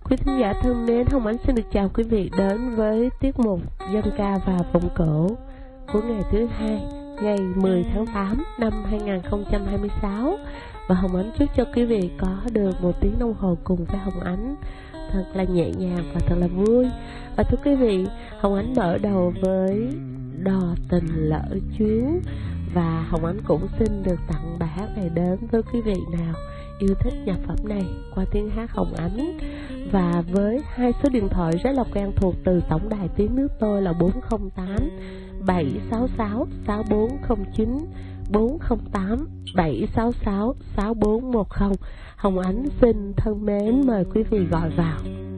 Quý thính giả thân mến, Hồng Ánh xin được chào quý vị đến với tiết mục dân ca và vọng cổ của ngày thứ hai, ngày 10 tháng 8 năm 2026. Và Hồng Ánh chúc cho quý vị có được một tiếng đồng hồ cùng với Hồng Ánh thật là nhẹ nhàng và thật là vui. Và thưa quý vị, Hồng Ánh mở đầu với Đò Tình Lỡ Chuyến, và Hồng Ánh cũng xin được tặng bài hát này đến với quý vị nào yêu thích nhạc phẩm này qua tiếng hát Hồng Ánh. Và với hai số điện thoại rất là quen thuộc từ tổng đài tiếng nước tôi là 408 766 6409, 408 766 6410. Hồng Ánh xin thân mến mời quý vị gọi vào.